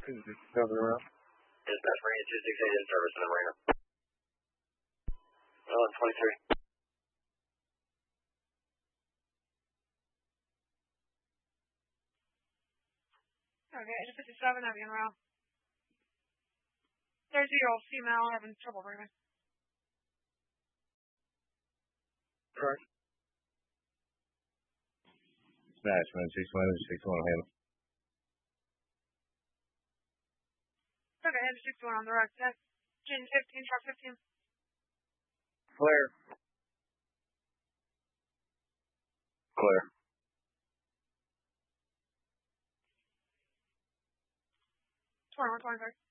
Discovery around. Dispatch Marina 268 in service in the marina. 23. Okay, 57, I'll be en route. 30-year-old female having trouble breathing. Correct. Dispatch, 61 handle. Okay, head to 61 on the right. That's Gin 15, truck 15. Flare. Clear. 21, 23.